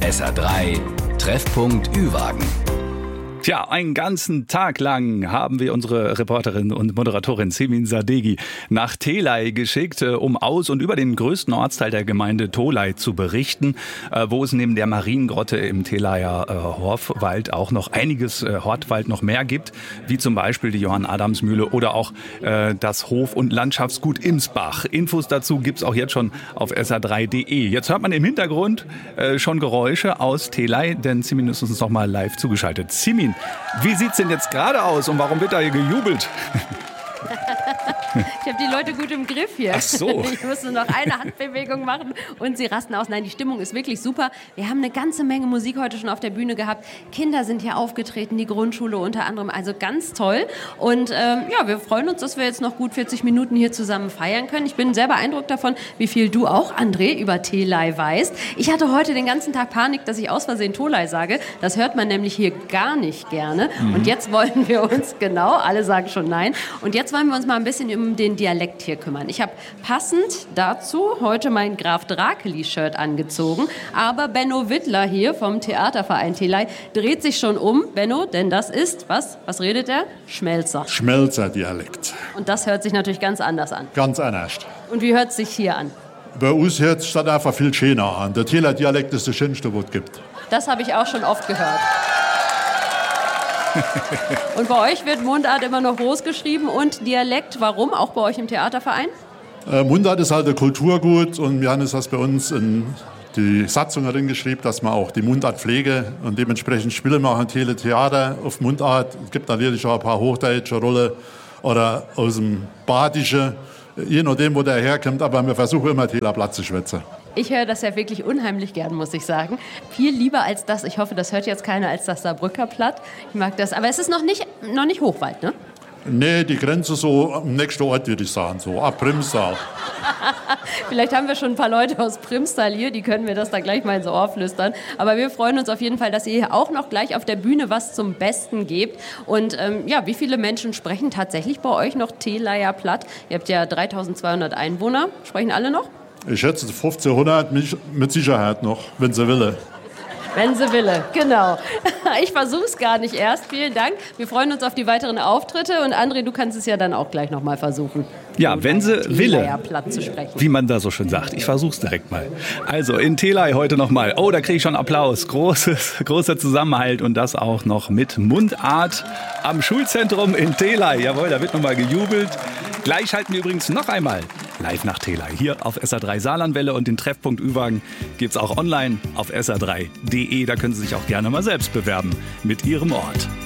SR3 Treffpunkt Ü-Wagen. Tja, einen ganzen Tag lang haben wir unsere Reporterin und Moderatorin Semin Sadeghi nach Telai geschickt, um aus und über den größten Ortsteil der Gemeinde Tolai zu berichten, wo es neben der Mariengrotte im Telaier Horfwald auch noch einiges Hortwald noch mehr gibt, wie zum Beispiel die Johann-Adams-Mühle oder auch das Hof- und Landschaftsgut Imsbach. Infos dazu gibt's auch jetzt schon auf sr3.de. Jetzt hört man im Hintergrund schon Geräusche aus Telai, denn Semin ist uns noch mal live zugeschaltet. Semin, wie sieht's denn jetzt gerade aus und warum wird da hier gejubelt? Ich habe die Leute gut im Griff hier. Ach so. Ich muss nur noch eine Handbewegung machen und sie rasten aus. Nein, die Stimmung ist wirklich super. Wir haben eine ganze Menge Musik heute schon auf der Bühne gehabt. Kinder sind hier aufgetreten, die Grundschule unter anderem. Also ganz toll. Und wir freuen uns, dass wir jetzt noch gut 40 Minuten hier zusammen feiern können. Ich bin sehr beeindruckt davon, wie viel du auch, André, über Telai weißt. Ich hatte heute den ganzen Tag Panik, dass ich aus Versehen Tolai sage. Das hört man nämlich hier gar nicht gerne. Und jetzt wollen wir uns, genau, alle sagen schon nein. Und jetzt wollen wir uns mal ein bisschen um den Dialekt hier kümmern. Ich habe passend dazu heute mein Graf Drakeli-Shirt angezogen, aber Benno Wittler hier vom Theaterverein Telai dreht sich schon um. Benno, denn das ist, was? Was redet er? Schmelzer. Schmelzer-Dialekt. Und das hört sich natürlich ganz anders an. Ganz anders. Und wie hört es sich hier an? Bei uns hört es dann einfach viel schöner an. Der Telai-Dialekt ist das Schönste, was es gibt. Das habe ich auch schon oft gehört. Und bei euch wird Mundart immer noch groß geschrieben und Dialekt. Warum? Auch bei euch im Theaterverein? Mundart ist halt ein Kulturgut und wir haben das bei uns in die Satzung drin geschrieben, dass man auch die Mundart pflege und dementsprechend Spiele machen, Theater auf Mundart. Es gibt natürlich auch ein paar hochdeutsche Rollen oder aus dem Badische, je nachdem, wo der herkommt, aber wir versuchen immer Telai platt zu schwätzen. Ich höre das ja wirklich unheimlich gern, muss ich sagen. Viel lieber als das, ich hoffe, das hört jetzt keiner, als das Saarbrücker Platt. Ich mag das, aber es ist noch nicht Hochwald, ne? Nee, die Grenze so am nächsten Ort, würde ich sagen, so ab Primstal. Vielleicht haben wir schon ein paar Leute aus Primstal hier, die können mir das da gleich mal ins Ohr flüstern. Aber wir freuen uns auf jeden Fall, dass ihr hier auch noch gleich auf der Bühne was zum Besten gebt. Und wie viele Menschen sprechen tatsächlich bei euch noch Telaier Platt? Ihr habt ja 3200 Einwohner. Sprechen alle noch? Ich schätze 1500 mit Sicherheit noch, wenn sie will. Wenn sie will, genau. Ich versuch's gar nicht erst. Vielen Dank. Wir freuen uns auf die weiteren Auftritte. Und André, du kannst es ja dann auch gleich noch mal versuchen. Ja, wenn sie will, Platt zu sprechen. wie man da so schön sagt. Ich versuch's direkt mal. Also in Telai heute noch mal. Oh, da kriege ich schon Applaus. Großer Zusammenhalt und das auch noch mit Mundart am Schulzentrum in Telai. Jawohl, da wird noch mal gejubelt. Gleich schalten wir übrigens noch einmal live nach Telai. Hier auf SR3 Saarlandwelle und den Treffpunkt Ü-Wagen gibt's auch online auf sr3.de. Da können Sie sich auch gerne mal selbst bewerben mit Ihrem Ort.